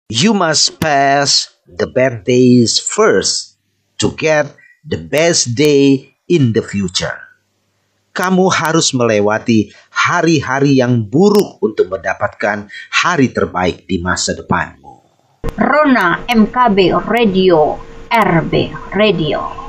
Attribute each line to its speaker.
Speaker 1: You must pass the bad days first to get the best day in the future. Kamu harus melewati hari-hari yang buruk untuk mendapatkan hari terbaik di masa depanmu.
Speaker 2: Rona MKB Radio, RB Radio.